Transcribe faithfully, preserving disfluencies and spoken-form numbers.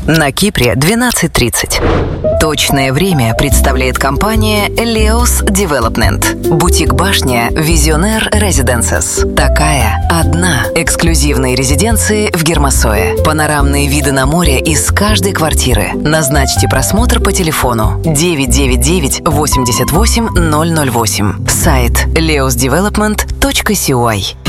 На Кипре двенадцать тридцать. Точное время представляет компания Leos Development. Бутик-башня Visionaire Residences. Такая одна. Эксклюзивные резиденции в Гермосое. Панорамные виды на море из каждой квартиры. Назначьте просмотр по телефону девять девять девять восемьдесят восемь ноль ноль восемь. Сайт leos development точка си уай.